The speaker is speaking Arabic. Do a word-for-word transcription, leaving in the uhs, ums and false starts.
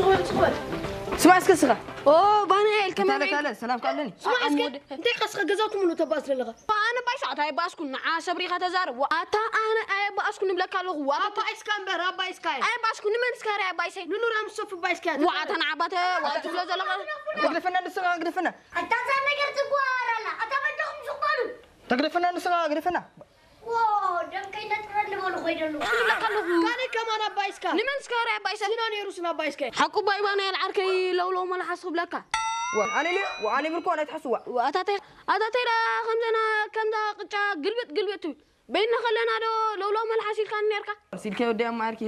سخبل سخبل سمع اسكسخه اوه بانا الكم تعال تعال سلام قالني سمع اسكت انت قصخه جزاكم منو تباس لغه انا بايسعت هاي باسكن نعا صبري تزارب واتا انا اي باسكن بلاك له واتا ابا اسكان بر ابا اسكان اي باسكن من اسكار اي بايسي نور ام صف بايسكان واتا نعبته واتا فلو زلقه تقرفنا نسقا قرفنا انت زعما نقدر تقول لا انت بدكم سقالو تقرفنا نسقا قرفنا واو دم كاين ترلم ولا خيدلو كاني كمان ابا اسكان نمن اسكار اي بايسي سنان يروسنا ابا اسكان حقو باي بانا العركي لو لو ما حسب لك وانا لي وانا بركو انا تحسوا واتاتي اتاتي خمسنا كم دا قطع قلبت قلبت بيننا خلينا لو لو ما الحاسيل كان نيركا سيلكي ودي ما عاركي